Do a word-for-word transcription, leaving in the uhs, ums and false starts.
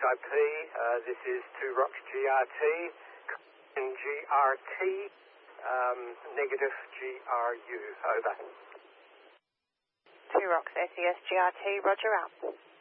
I P. Uh, this is two Rocks G R T, G R T, um, negative G R U. Over. two Rocks S E S G R T, roger out.